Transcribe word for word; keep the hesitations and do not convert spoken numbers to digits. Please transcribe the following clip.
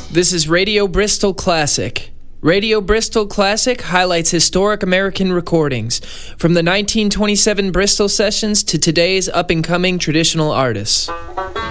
This is Radio Bristol Classic. Radio Bristol Classic highlights historic American recordings, from the nineteen twenty-seven Bristol sessions to today's up-and-coming traditional artists.